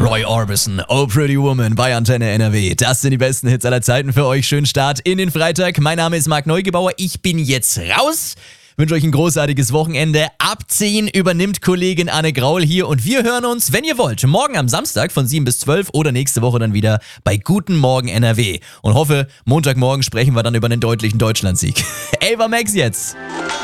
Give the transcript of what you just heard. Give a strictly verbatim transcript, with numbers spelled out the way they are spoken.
Roy Orbison, Oh Pretty Woman bei Antenne N R W. Das sind die besten Hits aller Zeiten für euch. Schönen Start in den Freitag. Mein Name ist Marc Neugebauer. Ich bin jetzt raus. Wünsche euch ein großartiges Wochenende. Ab zehn übernimmt Kollegin Anne Graul hier und wir hören uns, wenn ihr wollt, morgen am Samstag von sieben bis zwölf oder nächste Woche dann wieder bei Guten Morgen N R W. Und hoffe, Montagmorgen sprechen wir dann über einen deutlichen Deutschlandsieg. Ava Max jetzt.